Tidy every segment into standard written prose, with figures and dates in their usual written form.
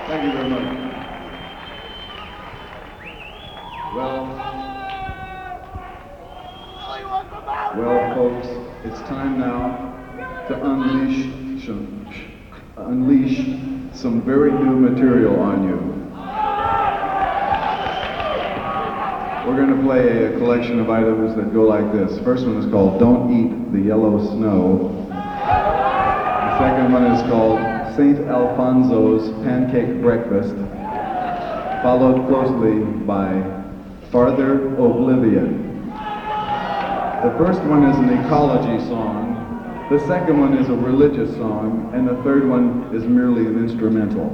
Thank you very much. Well, folks, it's time now to unleash some very new material on you. We're going to play a collection of items that go like this. First one is called Don't Eat the Yellow Snow. The second one is called St. Alfonso's Pancake Breakfast, followed closely by Farther Oblivion. The first one is an ecology song, the second one is a religious song, and the third one is merely an instrumental.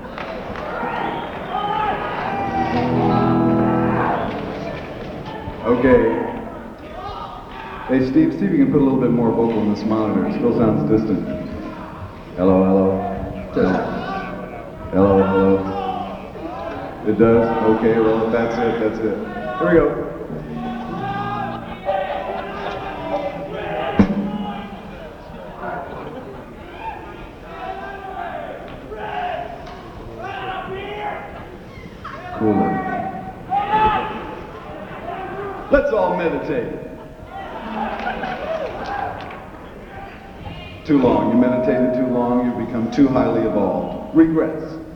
Okay. Hey Steve, see if you can put a little bit more vocal in this monitor. It still sounds distant. Hello, hello. Hello, hello. It does? Okay, well, that's it, that's it. Here we go. Cooler. Let's all meditate. Too long. You meditated too long, you become too highly evolved. Regrets.